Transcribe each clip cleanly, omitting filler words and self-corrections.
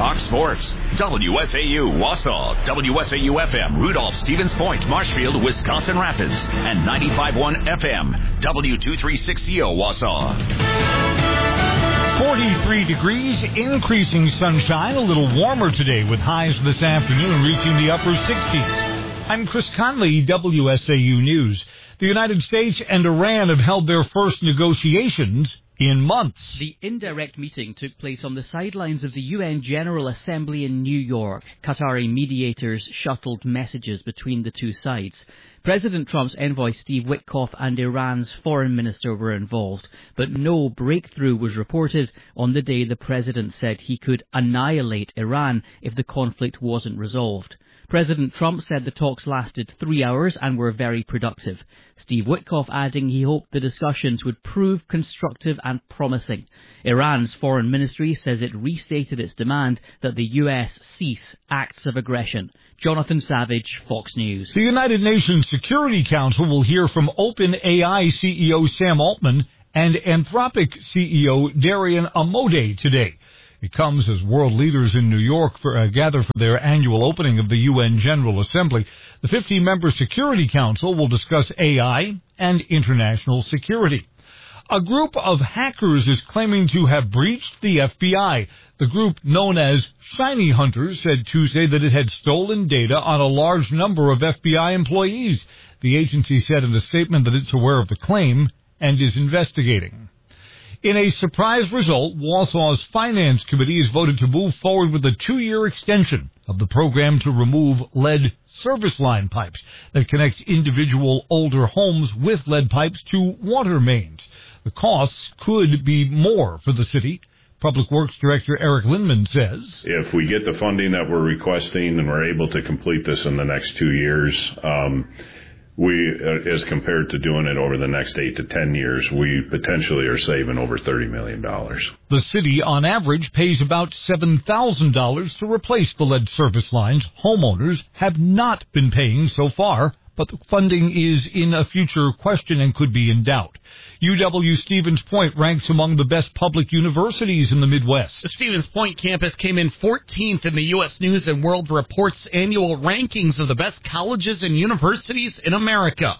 Fox Sports, WSAU Wausau, WSAU-FM Rudolph, Stevens Point, Marshfield, Wisconsin Rapids, and 95.1 FM, W236CO Wausau. 43 degrees, increasing sunshine, a little warmer today with highs this afternoon reaching the upper 60s. I'm Chris Conley, WSAU News. The United States and Iran have held their first negotiations in months. The indirect meeting took place on the sidelines of the UN General Assembly in New York. Qatari mediators shuttled messages between the two sides. President Trump's envoy Steve Witkoff and Iran's foreign minister were involved, but no breakthrough was reported on the day the president said he could annihilate Iran if the conflict wasn't resolved. President Trump said the talks lasted 3 hours and were very productive. Steve Witkoff adding he hoped the discussions would prove constructive and promising. Iran's foreign ministry says it restated its demand that the U.S. cease acts of aggression. Jonathan Savage, Fox News. The United Nations Security Council will hear from OpenAI CEO Sam Altman and Anthropic CEO Darian Amodei today. It comes as world leaders in New York gather for their annual opening of the UN General Assembly. The 50-member Security Council will discuss AI and international security. A group of hackers is claiming to have breached the FBI. The group, known as Shiny Hunters, said Tuesday that it had stolen data on a large number of FBI employees. The agency said in a statement that it's aware of the claim and is investigating. In a surprise result, Wausau's Finance Committee has voted to move forward with a 2-year extension of the program to remove lead service line pipes that connect individual older homes with lead pipes to water mains. The costs could be more for the city. Public Works Director Eric Lindman says, if we get the funding that we're requesting and we're able to complete this in the next 2 years, as compared to doing it over the next 8 to 10 years, we potentially are saving over $30 million. The city, on average, pays about $7,000 to replace the lead service lines. Homeowners have not been paying so far, but the funding is in a future question and could be in doubt. UW Stevens Point ranks among the best public universities in the Midwest. The Stevens Point campus came in 14th in the U.S. News & World Report's annual rankings of the best colleges and universities in America.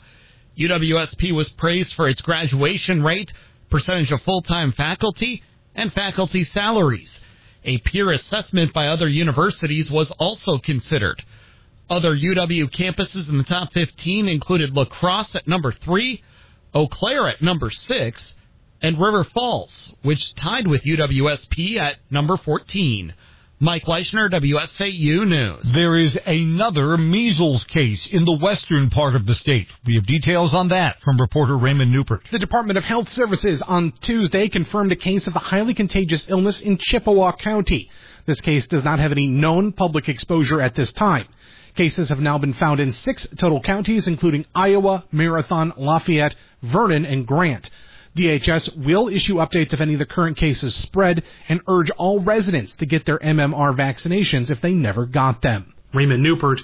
UWSP was praised for its graduation rate, percentage of full-time faculty, and faculty salaries. A peer assessment by other universities was also considered. Other UW campuses in the top 15 included La Crosse at number 3, Eau Claire at number 6, and River Falls, which tied with UWSP at number 14. Mike Leischner, WSAU News. There is another measles case in the western part of the state. We have details on that from reporter Raymond Newport. The Department of Health Services on Tuesday confirmed a case of the highly contagious illness in Chippewa County. This case does not have any known public exposure at this time. Cases have now been found in 6 total counties, including Iowa, Marathon, Lafayette, Vernon, and Grant. DHS will issue updates if any of the current cases spread and urge all residents to get their MMR vaccinations if they never got them. Raymond Newport,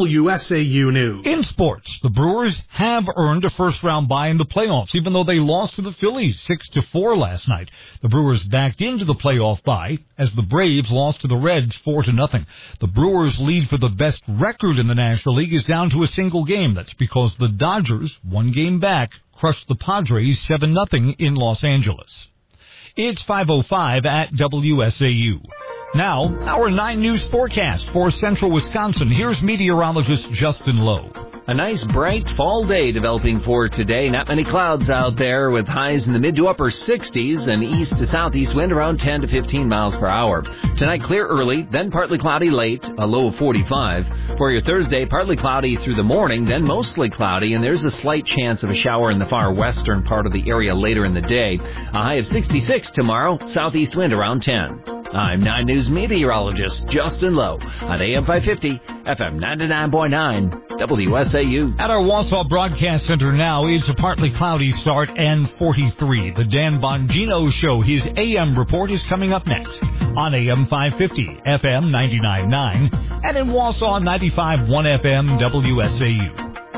WSAU News. In sports, the Brewers have earned a first-round bye in the playoffs, even though they lost to the Phillies 6-4 last night. The Brewers backed into the playoff bye as the Braves lost to the Reds 4-0. The Brewers' lead for the best record in the National League is down to a single game. That's because the Dodgers, 1 game back, crushed the Padres 7-0 in Los Angeles. It's 5:05 at WSAU. Now, our 9 News forecast for central Wisconsin. Here's meteorologist Justin Lowe. A nice bright fall day developing for today. Not many clouds out there with highs in the mid to upper 60s and east to southeast wind around 10 to 15 miles per hour. Tonight clear early, then partly cloudy late, a low of 45. For your Thursday, partly cloudy through the morning, then mostly cloudy, and there's a slight chance of a shower in the far western part of the area later in the day. A high of 66 tomorrow, southeast wind around 10. I'm 9 News meteorologist Justin Lowe on AM 550, FM 99.9, WSAU. At our Wausau Broadcast Center now, it's a partly cloudy start and 43. The Dan Bongino Show, his AM report, is coming up next on AM 550, FM 99.9, and in Wausau 95.1 FM, WSAU.